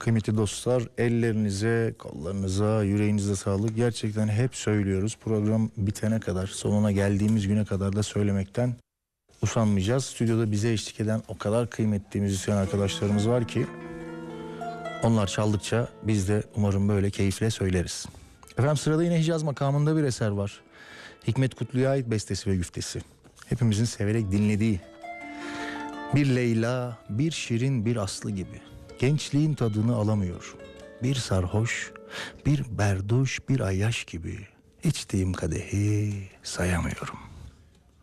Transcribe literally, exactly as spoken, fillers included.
Kıymetli dostlar, ellerinize, kollarınıza, yüreğinize sağlık. Gerçekten hep söylüyoruz. Program bitene kadar, sonuna geldiğimiz güne kadar da söylemekten usanmayacağız. Stüdyoda bize eşlik eden o kadar kıymetli müzisyen arkadaşlarımız var ki onlar çaldıkça biz de umarım böyle keyifle söyleriz. Efendim, sırada yine Hicaz makamında bir eser var. Hikmet Kutlu'ya ait bestesi ve güftesi. Hepimizin severek dinlediği. Bir Leyla, bir Şirin, bir Aslı gibi. Gençliğin tadını alamıyor. Bir sarhoş, bir berduş, bir ayyaş gibi. İçtiğim kadehi sayamıyorum.